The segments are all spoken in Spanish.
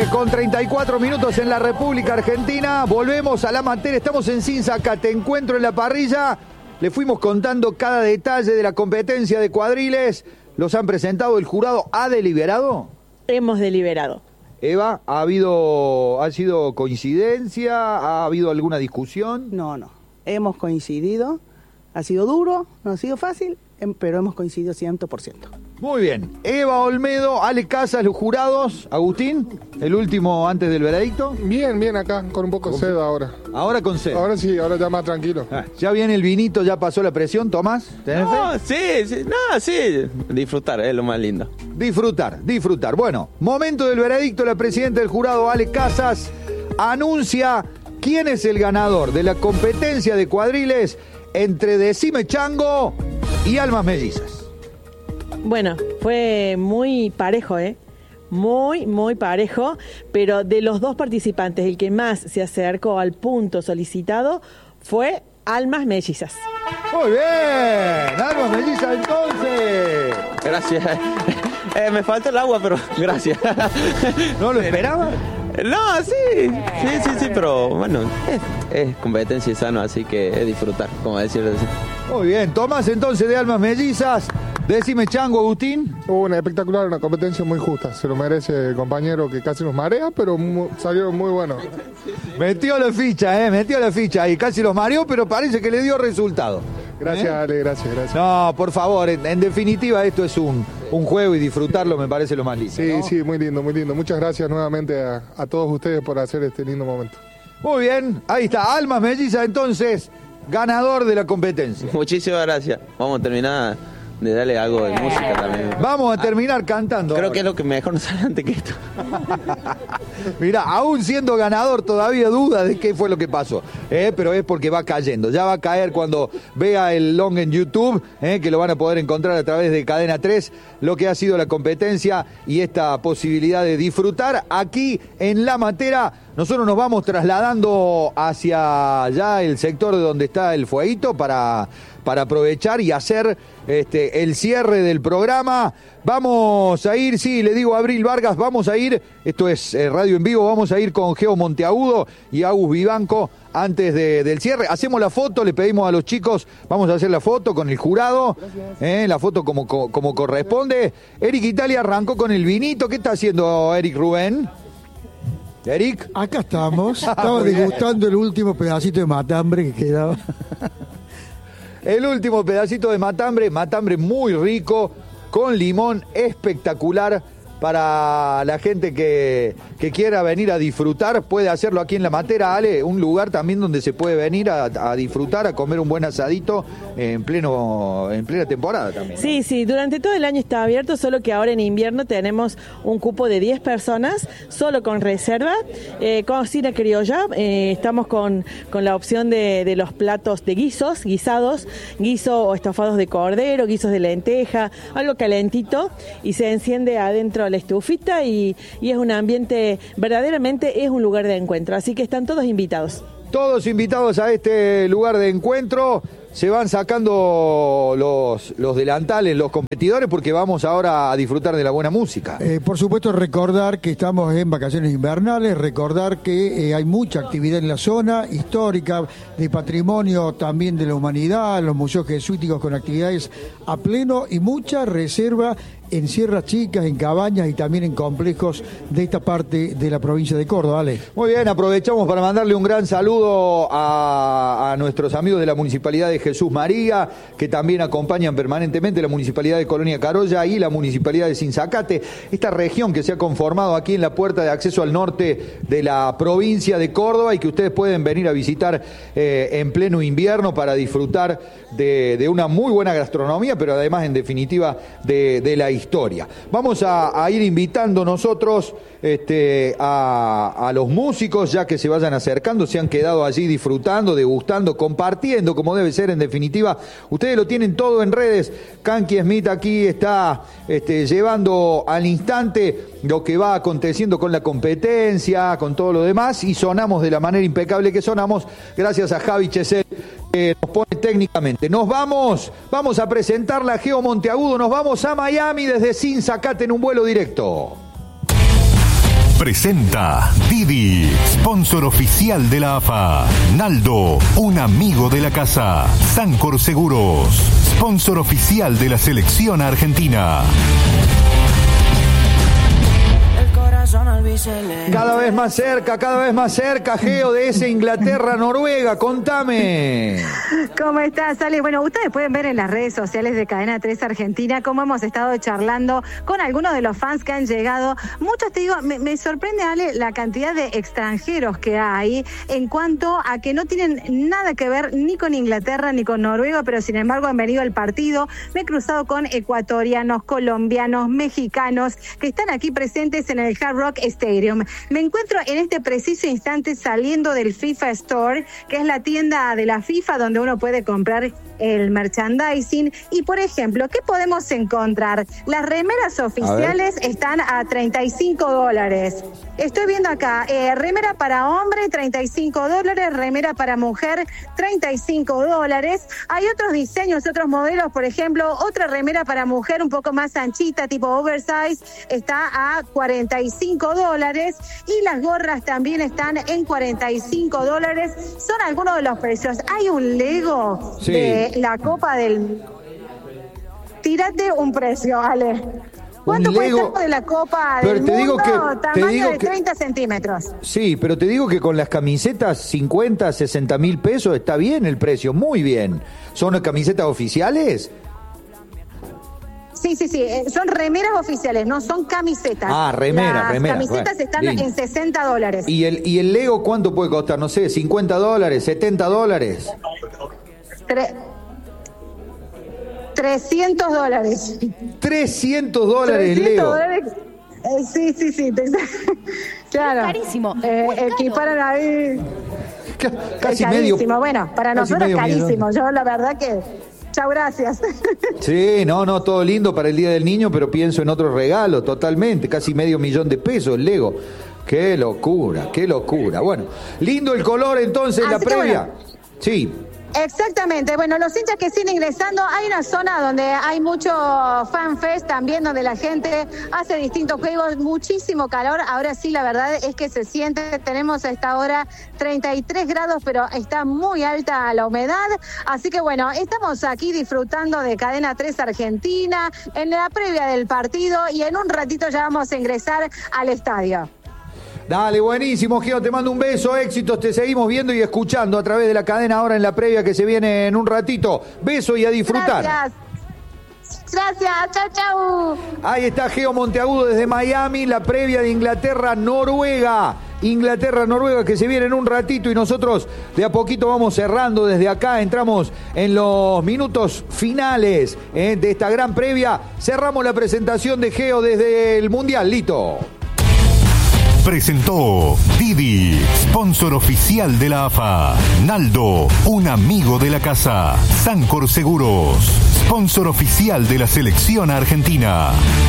con 34 minutos en la República Argentina. Volvemos a la materia. Estamos en Sinzacate, encuentro en la parrilla. Le fuimos contando cada detalle de la competencia de cuadriles. Los han presentado, el jurado ha deliberado. Hemos deliberado. Eva, ¿ha sido coincidencia? ¿Ha habido alguna discusión? No. Hemos coincidido. Ha sido duro, no ha sido fácil, pero hemos coincidido 100%. Muy bien. Eva Olmedo, Ale Casas, los jurados. Agustín, el último antes del veredicto. Bien, acá, con un poco de sed ahora. Ahora con sed. Ahora sí, ahora ya más tranquilo. Ya viene el vinito, ya pasó la presión, Tomás. ¿Tenés fe? Sí. Disfrutar es lo más lindo. Disfrutar. Bueno, momento del veredicto. La presidenta del jurado, Ale Casas, anuncia quién es el ganador de la competencia de cuadriles entre Decime Chango y Almas Mellizas. Bueno, fue muy parejo, muy parejo, pero de los dos participantes, el que más se acercó al punto solicitado fue Almas Mellizas. Muy bien, Almas Mellizas entonces. Gracias. Me falta el agua, pero gracias. ¿No lo esperaba? No, sí, pero bueno, es competencia sano, así que es disfrutar, como decirlo así. Muy bien, Tomás entonces de Almas Mellizas. Decime Chango, Agustín. Una espectacular, una competencia muy justa. Se lo merece el compañero que casi nos marea, pero salieron muy buenos. Metió la ficha y casi los mareó, pero parece que le dio resultado. Gracias, Ale, gracias. No, por favor, en definitiva esto es un juego y disfrutarlo me parece lo más lindo. Sí, ¿no? Sí, muy lindo. Muchas gracias nuevamente a todos ustedes por hacer este lindo momento. Muy bien, ahí está, Almas Mellizas entonces, ganador de la competencia. Muchísimas gracias. Vamos a terminar de darle algo de música también. Vamos a terminar cantando. Creo ahora. que es lo que mejor nos sale antes que esto. Mirá, aún siendo ganador todavía duda de qué fue lo que pasó, pero es porque va cayendo. Ya va a caer cuando vea el long en YouTube, que lo van a poder encontrar a través de Cadena 3, lo que ha sido la competencia y esta posibilidad de disfrutar aquí en La Matera. Nosotros nos vamos trasladando hacia ya el sector de donde está el fueguito para aprovechar y hacer el cierre del programa. Vamos a ir, sí, le digo a Abril Vargas, vamos a ir, esto es Radio en Vivo, vamos a ir con Geo Monteagudo y Agus Vivanco antes del cierre. Hacemos la foto, le pedimos a los chicos, vamos a hacer la foto con el jurado, la foto como corresponde. Eric Italia arrancó con el vinito. ¿Qué está haciendo Eric Rubén? Eric. Acá estamos degustando el último pedacito de matambre que quedaba. El último pedacito de matambre muy rico, con limón, espectacular. Para la gente que quiera venir a disfrutar, puede hacerlo aquí en La Matera, Ale, un lugar también donde se puede venir a disfrutar, a comer un buen asadito en plena temporada también, ¿no? Sí, durante todo el año está abierto, solo que ahora en invierno tenemos un cupo de 10 personas, solo con reserva, cocina criolla, estamos con la opción de los platos de guisados, guiso o estofados de cordero, guisos de lenteja, algo calentito, y se enciende adentro la estufita y es un ambiente, verdaderamente es un lugar de encuentro, así que están todos invitados. Todos invitados a este lugar de encuentro. Se van sacando los delantales, los competidores, porque vamos ahora a disfrutar de la buena música. Por supuesto, recordar que estamos en vacaciones invernales, recordar que hay mucha actividad en la zona histórica, de patrimonio también de la humanidad, los museos jesuíticos con actividades a pleno y mucha reserva en Sierras Chicas, en cabañas y también en complejos de esta parte de la provincia de Córdoba. Ale. Muy bien, aprovechamos para mandarle un gran saludo a nuestros amigos de la Municipalidad de Jesús María, que también acompañan permanentemente la Municipalidad de Colonia Carolla y la Municipalidad de Sinzacate, esta región que se ha conformado aquí en la puerta de acceso al norte de la provincia de Córdoba y que ustedes pueden venir a visitar en pleno invierno para disfrutar de una muy buena gastronomía, pero además, en definitiva, de la historia. Vamos a ir invitando nosotros a los músicos, ya que se vayan acercando, se han quedado allí disfrutando, degustando, compartiendo, como debe ser en definitiva. Ustedes lo tienen todo en redes. Kanki Smith aquí está llevando al instante lo que va aconteciendo con la competencia, con todo lo demás, y sonamos de la manera impecable que sonamos, gracias a Javi Chesel, que nos pone técnicamente. Nos vamos a presentarla a Geo Monteagudo, nos vamos a Miami desde Sinzacate en un vuelo directo. Presenta Didi, sponsor oficial de la AFA. Naldo, un amigo de la casa. Sancor Seguros, sponsor oficial de la selección argentina. Cada vez más cerca, Geo, de ese Inglaterra-Noruega. Contame. ¿Cómo estás, Ale? Bueno, ustedes pueden ver en las redes sociales de Cadena 3 Argentina cómo hemos estado charlando con algunos de los fans que han llegado. Muchos, te digo, me sorprende, Ale, la cantidad de extranjeros que hay en cuanto a que no tienen nada que ver ni con Inglaterra ni con Noruega, pero sin embargo han venido al partido. Me he cruzado con ecuatorianos, colombianos, mexicanos que están aquí presentes en el Hard Rock Stadium. Me encuentro en este preciso instante saliendo del FIFA Store, que es la tienda de la FIFA donde uno puede comprar el merchandising. Y por ejemplo, ¿qué podemos encontrar? Las remeras oficiales están a $35. Estoy viendo acá, remera para hombre, $35, remera para mujer, $35. Hay otros diseños, otros modelos, por ejemplo, otra remera para mujer un poco más anchita, tipo oversize, está a $45, y las gorras también están en $45. Son algunos de los precios. Hay un Lego de la Copa del... Tírate un precio, Ale. ¿Cuánto cuesta de la Copa del Mundo? Tamaño de 30 centímetros. Sí, pero te digo que con las camisetas 50, 60 mil pesos está bien el precio, muy bien. ¿Son camisetas oficiales? Sí, son remeras oficiales, no son camisetas. Remera. Las camisetas están en $60. ¿Y el Lego cuánto puede costar? No sé, $50, $70. $300. $300 Lego. Sí. Claro. Es carísimo. Equiparan ahí. Casi carísimo. medio. Bueno, para nosotros es carísimo. Yo la verdad que... Chau, gracias. Sí, no, todo lindo para el Día del Niño, pero pienso en otro regalo totalmente. Casi $500,000 el Lego. Qué locura. Bueno, lindo el color entonces, la previa. Bueno. Sí. Exactamente, bueno, los hinchas que siguen ingresando, hay una zona donde hay mucho fanfest también, donde la gente hace distintos juegos, muchísimo calor. Ahora sí, la verdad es que se siente, tenemos a esta hora 33 grados, pero está muy alta la humedad, así que bueno, estamos aquí disfrutando de Cadena 3 Argentina, en la previa del partido, y en un ratito ya vamos a ingresar al estadio. Dale, buenísimo, Geo, te mando un beso, éxitos, te seguimos viendo y escuchando a través de la cadena ahora en la previa que se viene en un ratito. Beso y a disfrutar. Gracias, chau. Ahí está Geo Monteagudo desde Miami, la previa de Inglaterra-Noruega. Inglaterra-Noruega que se viene en un ratito y nosotros de a poquito vamos cerrando desde acá, entramos en los minutos finales de esta gran previa. Cerramos la presentación de Geo desde el Mundial, Lito. Presentó Didi, sponsor oficial de la AFA. Naldo, un amigo de la casa. Sancor Seguros, sponsor oficial de la selección argentina.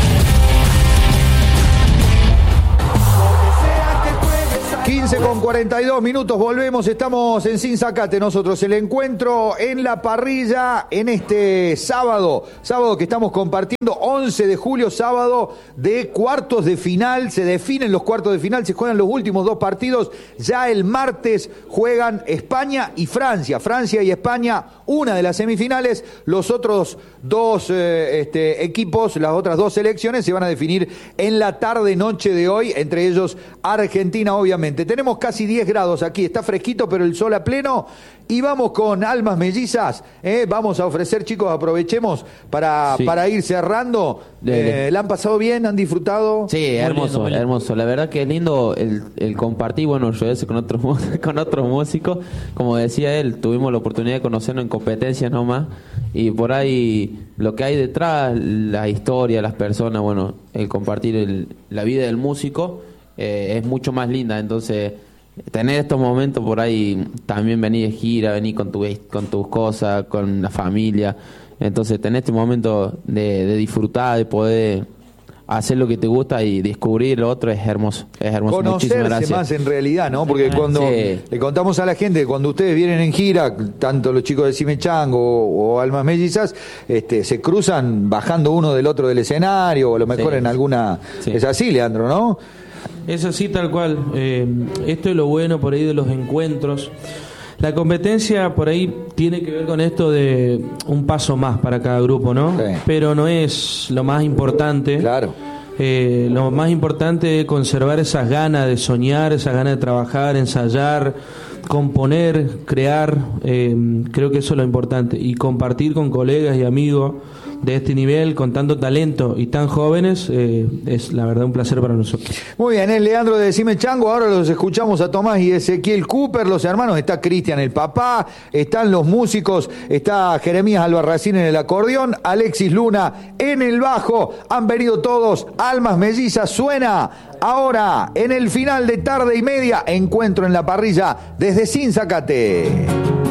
15:42, volvemos, estamos en Sin Sacate nosotros, el encuentro en la parrilla en este sábado que estamos compartiendo, 11 de julio, sábado de cuartos de final, se definen los cuartos de final, se juegan los últimos dos partidos, ya el martes juegan España y Francia y España, una de las semifinales, los otros dos equipos, las otras dos selecciones se van a definir en la tarde-noche de hoy, entre ellos Argentina, obviamente. Tenemos casi 10 grados aquí, está fresquito, pero el sol a pleno. Y vamos con Almas Mellizas. Vamos a ofrecer, chicos, aprovechemos para ir cerrando. ¿La han pasado bien? ¿Han disfrutado? Sí, hermoso. La verdad que es lindo el compartir, bueno, yo con otros músicos. Como decía él, tuvimos la oportunidad de conocernos en competencias nomás. Y por ahí lo que hay detrás, la historia, las personas, bueno, el compartir la vida del músico es mucho más linda. Entonces, tener estos momentos por ahí, también venir de gira, venir con tus cosas, con la familia. Entonces, tener este momento de disfrutar, de poder hacer lo que te gusta y descubrir lo otro es hermoso. Conocerse más en realidad, ¿no? Porque cuando le contamos a la gente, cuando ustedes vienen en gira, tanto los chicos de Cimechango o Almas Mellizas, se cruzan bajando uno del otro del escenario, o a lo mejor en alguna... Es así, Leandro, ¿no? Es así tal cual. Esto es lo bueno por ahí de los encuentros. La competencia por ahí tiene que ver con esto de un paso más para cada grupo, ¿no? Sí. Pero no es lo más importante. Claro. Lo más importante es conservar esas ganas de soñar, esas ganas de trabajar, ensayar, componer, crear. Creo que eso es lo importante. Y compartir con colegas y amigos de este nivel, con tanto talento y tan jóvenes, es la verdad un placer para nosotros. Muy bien, es Leandro de Decime Chango. Ahora los escuchamos a Tomás y Ezequiel Cooper, los hermanos. Está Cristian, el papá, están los músicos, está Jeremías Albarracín en el acordeón, Alexis Luna en el bajo. Han venido todos, Almas Mellizas suena ahora en el final de Tarde y Media. Encuentro en la parrilla desde Sinzacate.